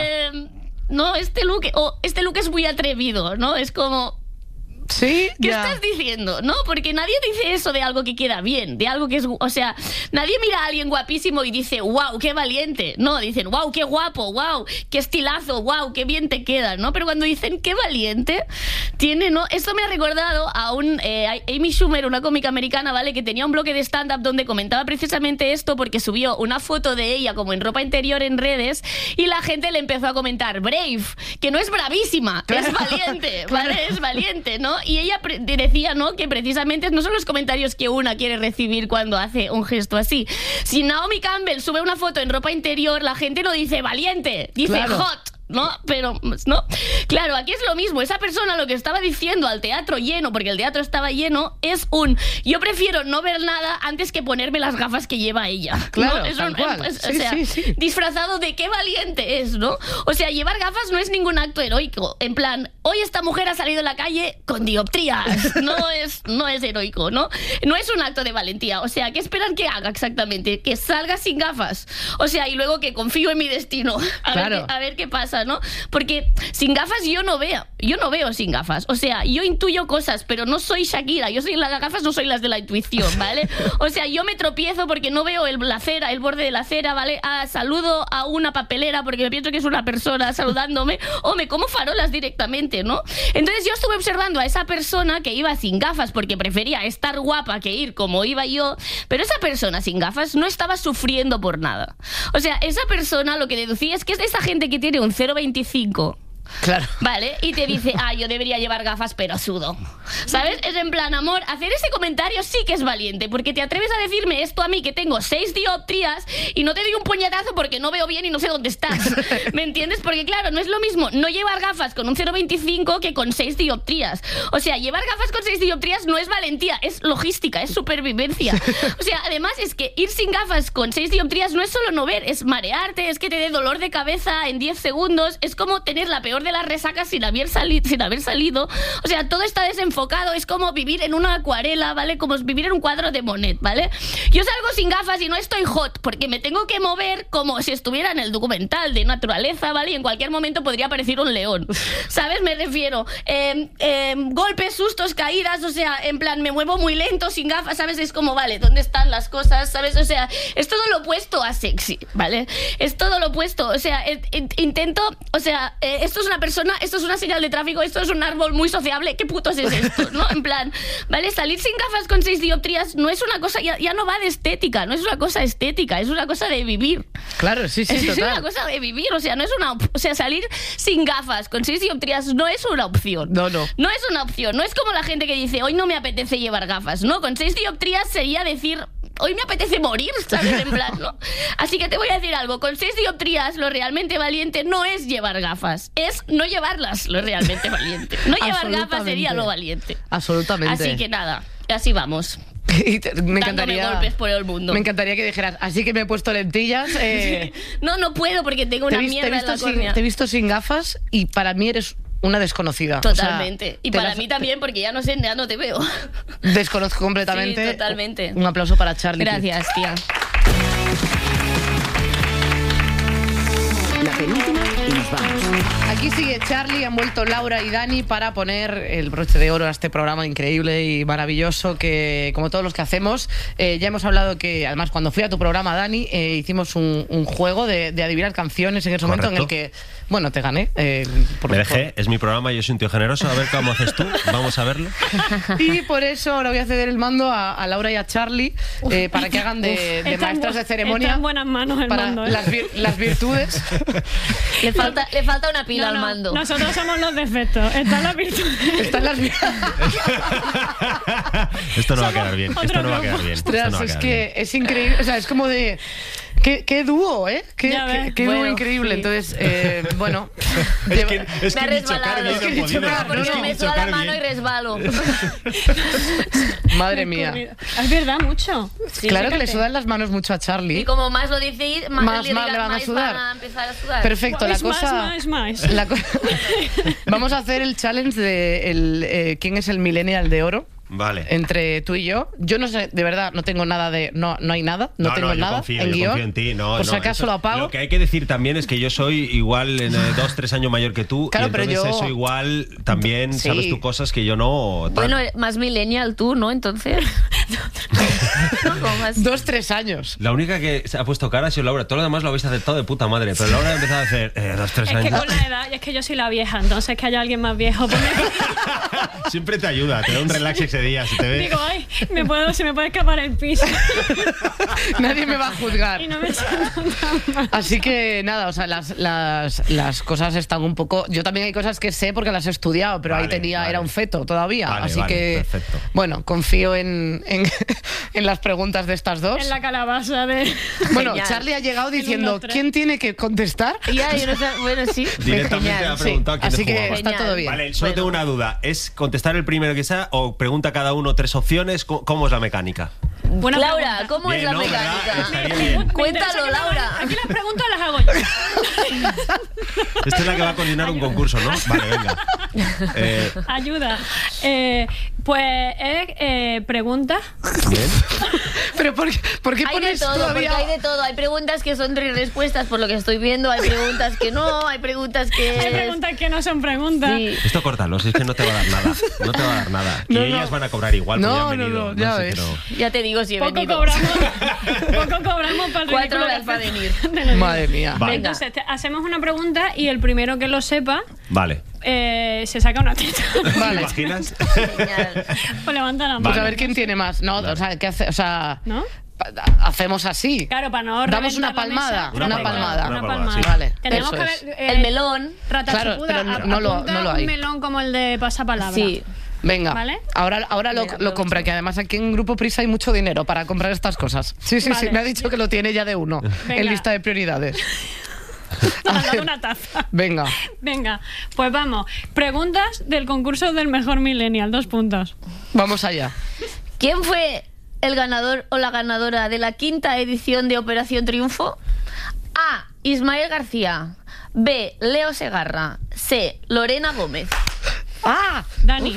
no, este look es muy atrevido, ¿no? Es como... Sí, ¿Qué estás diciendo? ¿No? Porque nadie dice eso de algo que queda bien, de algo que es... O sea, nadie mira a alguien guapísimo y dice: wow, qué valiente. No, dicen: wow, qué guapo, wow, qué estilazo, wow, qué bien te queda, ¿no? Pero cuando dicen qué valiente, tiene, ¿no? Esto me ha recordado a Amy Schumer, una cómica americana, ¿vale? Que tenía un bloque de stand-up donde comentaba precisamente esto porque subió una foto de ella como en ropa interior en redes y la gente le empezó a comentar: brave, que no es bravísima, claro, es valiente, ¿vale? Claro. Es valiente, ¿no? Y ella decía, ¿no?, que precisamente no son los comentarios que una quiere recibir cuando hace un gesto así. Si Naomi Campbell sube una foto en ropa interior, la gente no dice valiente, dice claro, hot, ¿no? Pero, no. Claro, aquí es lo mismo. Esa persona lo que estaba diciendo al teatro lleno, porque el teatro estaba lleno, es yo prefiero no ver nada antes que ponerme las gafas que lleva ella. Claro, ¿no? tal cual. Sí. Disfrazado de qué valiente es, ¿no? O sea, llevar gafas no es ningún acto heroico. En plan, hoy esta mujer ha salido a la calle con dioptrías. No es heroico, ¿no? No es un acto de valentía. O sea, ¿qué esperan que haga exactamente? Que salga sin gafas. O sea, y luego que confío en mi destino. A ver qué pasa, ¿no? Porque sin gafas yo no veo sin gafas. O sea, yo intuyo cosas, pero no soy Shakira. Yo soy las gafas, no soy las de la intuición, ¿vale? O sea, yo me tropiezo porque no veo la acera, el borde de la acera, ¿vale? Saludo a una papelera porque me pienso que es una persona saludándome, o me como farolas directamente, ¿no? Entonces yo estuve observando a esa persona que iba sin gafas porque prefería estar guapa que ir como iba yo, pero esa persona sin gafas no estaba sufriendo por nada. O sea, esa persona lo que deducía es que es de esa gente que tiene un 0,25 Claro. ¿Vale? Y te dice, yo debería llevar gafas, pero sudo. ¿Sabes? Es en plan, amor, hacer ese comentario sí que es valiente, porque te atreves a decirme esto a mí, que tengo 6 dioptrías, y no te doy un puñetazo porque no veo bien y no sé dónde estás. ¿Me entiendes? Porque claro, no es lo mismo no llevar gafas con un 0,25 que con 6 dioptrías. O sea, llevar gafas con 6 dioptrías no es valentía, es logística, es supervivencia. O sea, además es que ir sin gafas con 6 dioptrías no es solo no ver, es marearte, es que te dé dolor de cabeza en 10 segundos, es como tener la peor de las resacas sin haber salido. O sea, todo está desenfocado, es como vivir en una acuarela, ¿vale? Como vivir en un cuadro de Monet, ¿vale? Yo salgo sin gafas y no estoy hot, porque me tengo que mover como si estuviera en el documental de naturaleza, ¿vale? Y en cualquier momento podría aparecer un león, ¿sabes? Me refiero, golpes, sustos, caídas, o sea, en plan, me muevo muy lento, sin gafas, ¿sabes? Es como, vale, ¿dónde están las cosas? ¿Sabes? O sea, es todo lo opuesto a sexy, ¿vale? Es todo lo opuesto, o sea, intento, o sea, esto es una persona, esto es una señal de tráfico, esto es un árbol muy sociable, ¿qué putos es esto? ¿No? En plan, ¿vale? Salir sin gafas con 6 dioptrías no es una cosa, ya no va de estética, no es una cosa estética, es una cosa de vivir. Claro, sí, Es total. una cosa de vivir, o sea, no es una, o sea, salir sin gafas con 6 dioptrías no es una opción. No. No es una opción, no es como la gente que dice, hoy no me apetece llevar gafas, ¿no? Con 6 dioptrías sería decir, hoy me apetece morir, ¿sabes? En plan, ¿no? Así que te voy a decir algo, con 6 dioptrías lo realmente valiente no es llevar gafas, es no llevarlas lo realmente valiente. No llevar gafas sería lo valiente. Absolutamente. Así que nada, así vamos. Me encantaría, dándome golpes por el mundo. Me encantaría que dijeras, así que me he puesto lentillas. No puedo porque tengo una mierda en la córnea. Te he visto sin gafas y para mí eres una desconocida. Totalmente. O sea, y para mí también, porque ya no sé, ya no te veo. Desconozco completamente. Sí, totalmente. Un aplauso para Charlie. Gracias, tía. La penúltima y nos vamos. Aquí sigue Charlie, han vuelto Laura y Dani para poner el broche de oro a este programa increíble y maravilloso que, como todos los que hacemos, ya hemos hablado que, además, cuando fui a tu programa, Dani, hicimos un juego de adivinar canciones en ese momento en el que, bueno, te gané. Me dejé, es mi programa, yo soy un tío generoso, a ver cómo haces tú, vamos a verlo. Y por eso ahora voy a ceder el mando a Laura y a Charlie para que hagan de maestras de ceremonia. Está en buenas manos el para mando, las virtudes. Le falta una pila al mando. Nosotros somos los defectos. Están las virtudes. Están las Esto no va a quedar bien. Esto no va a quedar bien. Ostras, es que es increíble. O sea, es como de. Qué dúo, ¿eh? Qué dúo bueno, increíble. sí. Entonces, bueno. Es que Me ha ni chocar resbalado. bien Es que han ni podido. chocar, Porque no, me ni suda la chocar mano y bien. resbalo. Madre mía. Es verdad, mucho. Sí, Claro que le fíjate. sudan las manos mucho a Charlie. Y como más lo decís, Más le le van a más sudar. van a empezar a sudar. Perfecto, la Es más, cosa. más. la co- Vamos a hacer el challenge de quién es el millennial de oro. Vale. Entre tú y yo. Yo no sé, de verdad, no tengo nada de. No hay nada. No tengo yo nada. confío, en yo guión. confío en ti. No, Por si no, acaso eso- lo apago. Lo que hay que decir también es que yo soy igual en 2-3 años mayor que tú. Claro, y pero entonces yo- eso igual también Sí. sabes tú cosas que yo no. tal. Bueno, más millennial tú, ¿no? Entonces. No, como más. 2-3 años. La única que se ha puesto cara ha sido Laura. Todo lo demás lo habéis aceptado de puta madre. Pero Laura ha empezado a hacer 2-3 Es que años. con la edad, y es que yo soy la vieja, entonces que haya alguien más viejo. Pues Siempre te ayuda, te da un relax ese día. Si te ve. digo, ay, se me puede escapar el piso. Nadie me va a juzgar. Y no me siento tan mal. Así que nada, o sea, las cosas están un poco. Yo también hay cosas que sé porque las he estudiado, pero Vale, ahí tenía, vale. era un feto todavía. Vale, así vale, que, perfecto. bueno, confío en las preguntas de estas dos. En la calabaza de... Bueno, Genial. Charlie ha llegado En un, diciendo, dos, tres. ¿quién tiene que contestar? Ya, yo no sé. Bueno, sí. Directamente Genial. ha preguntado quién Así que jugaba. está Genial. todo bien. Vale, solo Bueno. tengo una duda. ¿Es contestar el primero que sea o pregunta cada uno 3 opciones? ¿Cómo es la mecánica? Buena Laura, pregunta. ¿cómo es Bien, la ¿no? ¿Verdad? mecánica? Estaría bien. Me Cuéntalo, interesa que me Laura. hagan- Aquí las preguntas las hago yo. Esta es la que va a coordinar un concurso, ¿no? Vale, venga. Ayuda. Pues es preguntas. Bien. Pero ¿por qué Hay de pones todo, todavía? porque hay de todo. Hay preguntas que son 3 respuestas por lo que estoy viendo, hay preguntas que no, hay preguntas que... Hay preguntas que no son preguntas. Sí. Esto córtalo, si es que no te va a dar nada. No te va a dar nada. Y No, ellas no. van a cobrar igual porque No, han venido. no, ya sé, ves. pero- Ya te digo si he Poco venido. cobramos para el 4 ridículo horas que para hacemos. venir. Te lo digo. Madre mía. Vale. Venga. Entonces, hacemos una pregunta y el primero que lo sepa Vale. se saca una teta. ¿Te Vale. imaginas? Genial. Pues levanta la mano. Pues Vale. a ver quién tiene más. No, o sea, ¿qué hace? O sea, ¿No? hacemos así. Claro, para no Damos reventar una palmada. la mesa. Una palmada. Una Una palmada. palmada, sí. Vale, Tenemos eso que es. ver, El melón. Rata Claro, chupuda, pero no lo apunta hay. un melón como el de pasapalabra. Sí. Venga, ¿Vale? ahora lo Venga, compra, que además aquí en Grupo Prisa hay mucho dinero para comprar estas cosas. Sí, Vale. me ha dicho que lo tiene ya de uno Venga. en lista de prioridades. Te han dado una taza. Venga, Venga, pues vamos. Preguntas del concurso del mejor millennial. 2 puntos. vamos allá. ¿Quién fue el ganador o la ganadora de la 5ª edición de Operación Triunfo? A. Ismael García. B. Leo Segarra. C. Lorena Gómez. ¡Ah! Dani.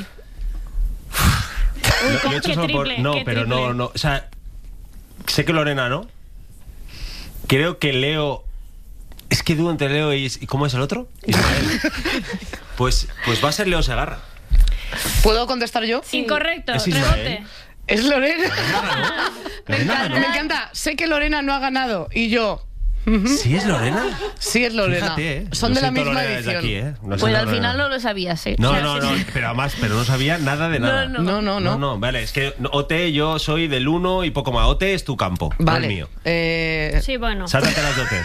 Lo he hecho qué solo por- triple, No, qué pero triple. no. O sea, sé que Lorena no. Creo que Leo. Es que dudo entre Leo y. ¿Cómo es el otro? Ismael. Pues va a ser Leo Segarra. ¿Puedo contestar yo? Incorrecto. Es Ismael. Rebote. Es Lorena. Lorena ganó. Me encanta. Sé que Lorena no ha ganado y yo. ¿Sí es Lorena? Sí, es Lorena. Fíjate, Son Lo de la siento, misma Lorena, desde edición. aquí, No Pues siento, al Lorena. final no lo sabías, ¿eh? No, pero no sabía nada de nada. No, No. Vale, es que OT yo soy del 1 y poco más. OT es tu campo, no Vale. el mío. Sí, bueno. Sáltate las de OT.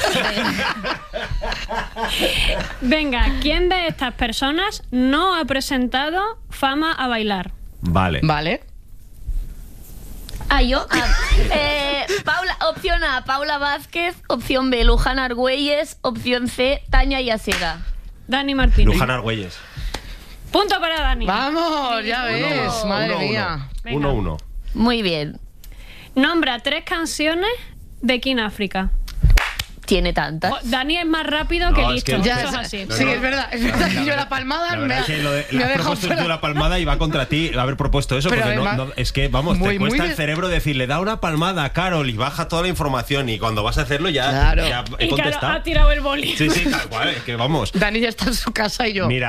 Venga, ¿quién de estas personas no ha presentado Fama a bailar? Vale. Vale. Ah, yo. Paula, opción A, Paula Vázquez. Opción B, Luján Argüelles. Opción C, Tania Yacera. Dani Martínez. Luján Argüelles. Punto para Dani. Vamos, ya ves. Madre mía. Venga. 1-1. Muy bien. Nombra 3 canciones de King África. Tiene tantas. Dani es más rápido No, que es listo. que- Eso Ya, es así. sí, es verdad. Es verdad que yo la palmada La me verdad ha, es que lo de, me ha has dejado propuesto tú fuera. la palmada y va contra ti haber propuesto eso, Pero porque además, es que, vamos, muy, te cuesta muy el cerebro decirle, da una palmada a Carol y baja toda la información y cuando vas a hacerlo ya, Claro. ya he Y claro, contestado. ha tirado el boli. Sí, tal cual, es que vamos. Dani ya está en su casa y yo. Mira,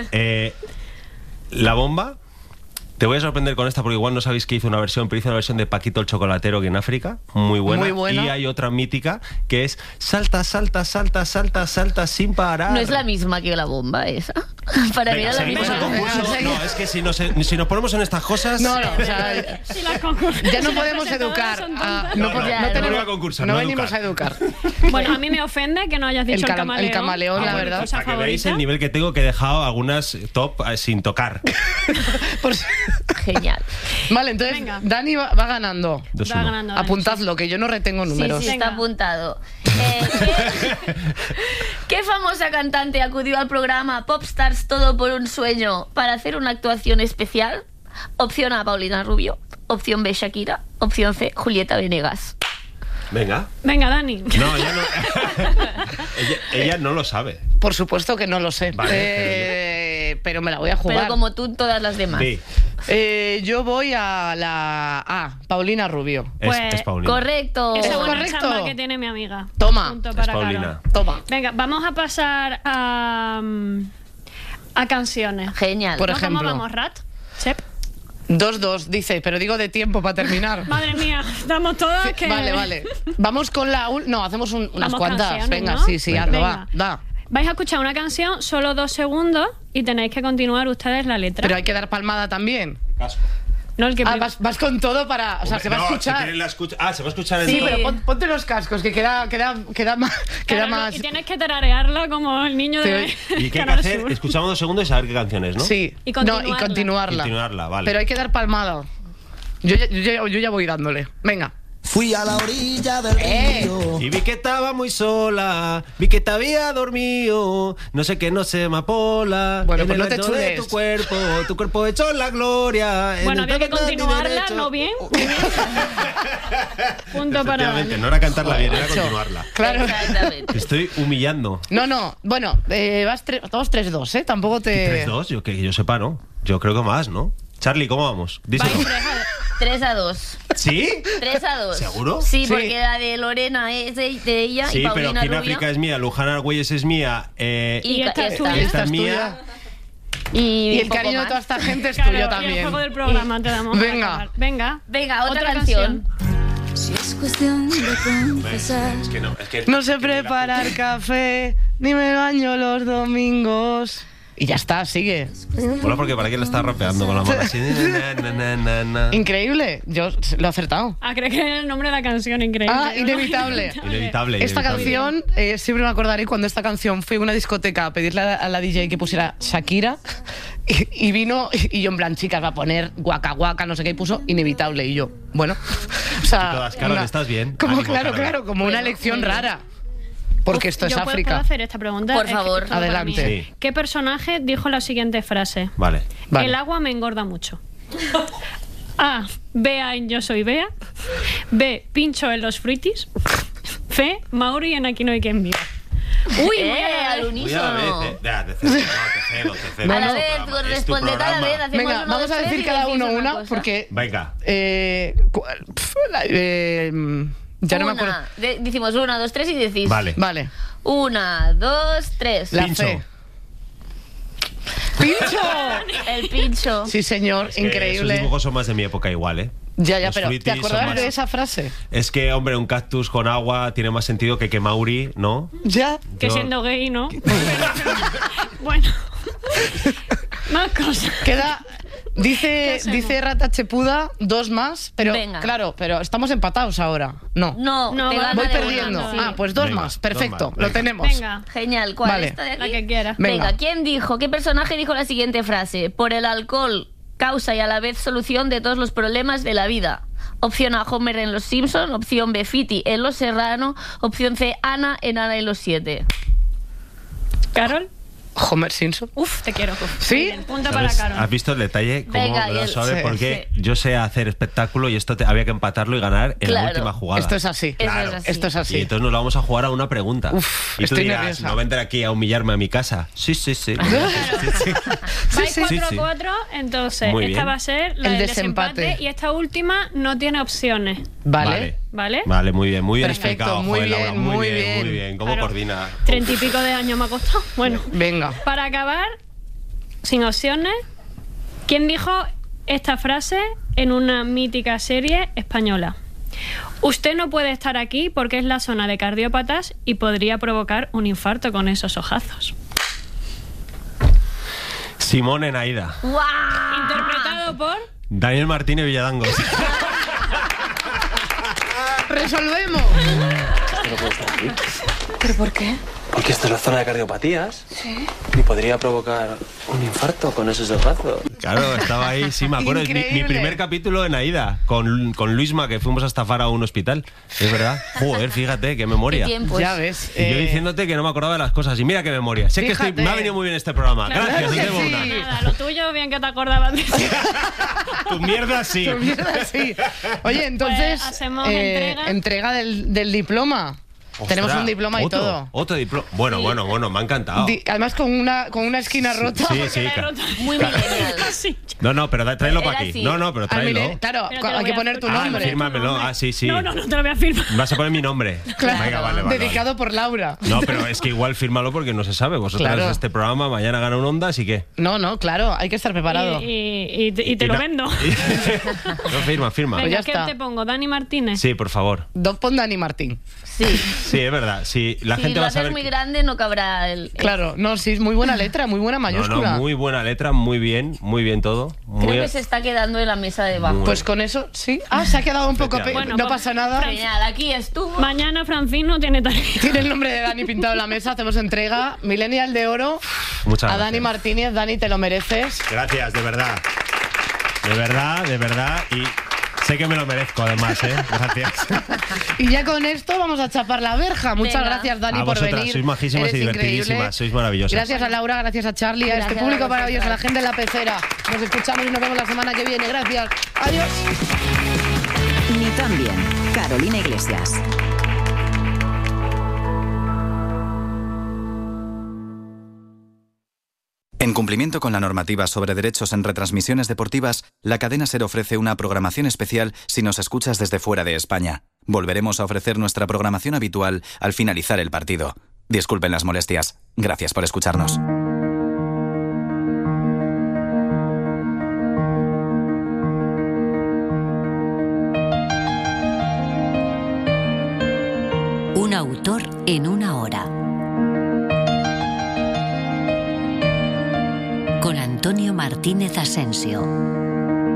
la bomba, te voy a sorprender con esta porque igual no sabéis que hizo una versión, pero hizo una versión de Paquito el Chocolatero que en África, muy buena. Muy buena. Y hay otra mítica que es salta, salta, salta, salta, salta sin parar. No es la misma que la bomba esa. Para mí Venga, era la seguimos misma. el concurso. Venga, seguimos. No, es que si nos ponemos en estas cosas. No, o sea, Si las concur- ya no si las podemos presentadoras educar. son a- tontas. No, no venimos a concursar, no no a venimos a educar. Bueno, a mí me ofende que no hayas dicho el camaleón. el camaleón, la verdad. Cosa Para que veáis favorita. el nivel que tengo, que he dejado algunas top sin tocar. Por si- Genial. Vale, entonces Venga. Dani va ganando. 2-1. Va ganando Dani. Apuntadlo, que yo no retengo Sí, números. sí, Venga. está apuntado. ¿Qué famosa cantante acudió al programa Popstars Todo por un Sueño para hacer una actuación especial? Opción A, Paulina Rubio. Opción B, Shakira. Opción C, Julieta Venegas. Venga. Venga, Dani. No, ella no. ella no lo sabe. Por supuesto que no lo sé. Vale, pero me la voy a jugar. Pero como tú, todas las demás. Sí, Yo voy a la A, Paulina Rubio. Pues, es Paulina. Correcto. Esa Es buena correcto. chamba que tiene mi amiga. Toma. Punto Es para Paulina. Carol. Toma. Venga, vamos a pasar a canciones. Genial. Por ¿No? ¿Cómo ejemplo. vamos, Rat? Chep. 2-2, dice, pero digo de tiempo para terminar. Madre mía, estamos todas que... Vale. Vamos con la... No, hacemos unas Vamos cuantas. canciones, Venga, ¿no? sí, Venga. hazlo, Venga. va. Vais a escuchar una canción, solo 2 segundos, y tenéis que continuar ustedes la letra. Pero hay que dar palmada también. Casco. No el que Vas con todo para... O sea, se va a No, escuchar. si quieres se va a escuchar en Sí, todo. pero ponte los cascos, que queda más... Queda Claro, más... Y tienes que tararearla como el niño de ¿Y qué hay que Canal hacer? Sur. Escuchamos 2 segundos y saber qué canciones, ¿no? Sí. Y No, continuarla. Continuarla, vale. Pero hay que dar palmada. Yo ya voy dándole. Venga. Fui a la orilla del río. Y vi que estaba muy sola, vi que te había dormido, no sé qué, no sé, amapola. Bueno, en pues el no te resto de chules. tu cuerpo hecho la gloria. en Bueno, el había que todo de mi continuarla, derecho. ¿no bien? Punto para Efectivamente, Dani. no era cantarla bien, era Macho. continuarla. Claro. Exactamente. Te estoy humillando. No. Bueno, todos 3-2, ¿eh? Tampoco te... 3-2, yo que yo sepa, ¿no? Yo creo que más, ¿no? Charlie, ¿cómo vamos? Díselo. Vais 3-2. ¿Sí? 3-2. ¿Seguro? Sí, Sí. porque la de Lorena es de ella Sí, y pero Paulina aquí en Rubio. África es mía, Luján Argüelles es mía. Y esta es esta. tuya. Esta Esta es es mía. Y el poco cariño de más. toda esta gente es Claro, tuyo y el también. juego del programa te damos. para Venga. acabar. Venga. Venga, otra canción. Si es cuestión de confesar. Es que no, es que No sé preparar café, ni me baño los domingos. Y ya está, sigue. Mola porque para qué le estás rapeando con la mano así. Increíble, yo lo he acertado. Creo que era el nombre de la canción, increíble. Inevitable. Esta canción, siempre me acordaré cuando esta canción fui a una discoteca a pedirle a la DJ que pusiera Shakira y vino y yo en plan, chicas, va a poner guaca guaca, no sé qué, y puso Inevitable. Y yo, bueno, o sea... Todas, Carol, estás bien. Como, Ánimo, claro, Carol. claro, como una elección rara. Porque esto es ¿Yo África. ¿Puedo hacer esta pregunta? Por favor. todo para Adelante. mí. Sí. ¿Qué personaje dijo la siguiente frase? Vale. Vale. El agua me engorda mucho. A. Bea en Yo soy Bea. B. Pincho en los fruitis. C. Mauri en Aquí no hay quien viva. Uy, al unísono. Te cedo. A la vez, responded a la vez. Hacemos Venga, uno, vamos dos, a tres decir y cada decís uno una, cosa. porque... Venga. Ya no me acuerdo. Decimos 1, 2, 3 y decís. Vale. Vale. 1, 2, 3. La Pincho. C. ¡Pincho! El pincho. Sí, señor, Esos increíble. dibujos son más de mi época igual, ¿eh? Ya, Los pero fruitis ¿te son acordabas más- de esa frase? Es que, hombre, un cactus con agua tiene más sentido que Mauri, ¿no? Ya. Que Yo- siendo gay, ¿no? Bueno. Más cosas. Queda... Dice hacemos? Rata Chepuda 2 más, pero Venga. claro, pero estamos empatados ahora. No. No, No, te va- gana Voy de una, perdiendo. sí. Pues 2 Venga, más. dos Perfecto, más, lo venga. tenemos. Venga, Genial. ¿Cuál? Vale. ¿Esta de aquí? la que quieras. Venga. ¿Quién dijo? ¿Qué personaje dijo la siguiente frase? Por el alcohol, causa y a la vez solución de todos los problemas de la vida. Opción A, Homer en Los Simpson. Opción B, Fiti en Los Serrano. Opción C, Ana en Ana y los 7. ¿Carol? Homer Simpson. Uf, te quiero. ¿Sí? Muy bien, punto ¿Sabes? para Carol. ¿Has visto el detalle? Cómo Venga, me y da el- suave, sí, porque yo sé hacer espectáculo y esto había que empatarlo y ganar en la Claro. última jugada. Esto es así. Eso es así. Esto es Y así. entonces nos lo vamos a jugar a una pregunta. Uf, y tú estoy dirás, nerviosa. no vendré aquí a humillarme a mi casa. Sí. Vais sí, 4-4, entonces Muy esta bien. va a ser la El del desempate. desempate y esta última no tiene opciones, Vale. ¿vale? Vale, muy bien Perfecto, explicado. muy Joder, Laura, bien, muy bien. muy bien. ¿Cómo Claro. coordina? 30 y pico de años me ha costado. Bueno, Venga. para acabar, sin opciones, ¿quién dijo esta frase en una mítica serie española? Usted no puede estar aquí porque es la zona de cardiópatas y podría provocar un infarto con esos ojazos. Simón en Aida. ¡Guau! Interpretado por... Daniel Martínez Villadangos. ¡Resolvemos! ¿Pero por qué? Porque esta es la zona de cardiopatías. Sí. Y podría provocar un infarto con esos ojazos. Claro, estaba ahí, sí, me acuerdo. Es mi Increíble. primer capítulo en Aida, con Luisma, que fuimos a estafar a un hospital. Es verdad. Joder, fíjate, qué memoria. ¿Qué tiempos? Ya ves. Y yo diciéndote que no me acordaba de las cosas. Y mira qué memoria. Sé que Fíjate. me ha venido muy bien este programa. Claro Gracias, que os debo sí. una. Nada, lo tuyo, bien que te acordabas de eso. Tu mierda sí. Mierda, sí. Oye, entonces, Pues hacemos entrega del diploma. Tenemos un diploma y todo. Otro diploma. Bueno, me ha encantado. Además con una esquina rota. Sí. Muy millennial. Sí. No, pero tráelo para Era aquí. así. No, pero Ah, tráelo. mire, claro, Pero te lo hay voy que a- poner tu Ah, nombre. fírmamelo. Ah, sí. No, te lo voy a firmar. Vas a poner mi nombre. Claro, Venga, vale. dedicado por Laura. No, pero es que igual fírmalo porque no se sabe. Vosotros Claro. este programa mañana gana un Onda, así que. No, claro, hay que estar preparado. Y te lo no- vendo. No, firma. Pues Venga, ya ¿qué está. te pongo? ¿Dani Martínez? Sí, por favor. Pon Dani Martín. Sí. Sí, es verdad. Sí, la Si gente lo va a haces saber. muy grande, no cabrá el... Claro, no, sí, es muy buena letra, muy buena mayúscula. Muy buena letra, muy bien todo. Creo que se está quedando en la mesa de abajo. Pues con eso, sí. Ah, se ha quedado un poco... Efectivamente. no Bueno, pasa nada. Genial, aquí estuvo. Mañana Francine no tiene tarea. Tiene el nombre de Dani pintado en la mesa, hacemos entrega. Millennial de oro Muchas a gracias. Dani Martínez. Dani, te lo mereces. Gracias, de verdad. De verdad. Y sé que me lo merezco, además, ¿eh? Gracias. Y ya con esto vamos a chapar la verja. Muchas Venga. gracias, Dani, A por vosotras, venir. sois majísimas y Eres divertidísimas, increíble. sois maravillosas. Gracias a Laura, gracias a Charlie, a este Gracias público a maravilloso, a la vosotras. gente de la pecera. Nos escuchamos y nos vemos la semana que viene. Gracias. Adiós. Ni tan bien. Carolina Iglesias. En cumplimiento con la normativa sobre derechos en retransmisiones deportivas, la cadena SER ofrece una programación especial si nos escuchas desde fuera de España. Volveremos a ofrecer nuestra programación habitual al finalizar el partido. Disculpen las molestias. Gracias por escucharnos. Un autor en una hora. con Antonio Martínez Asensio.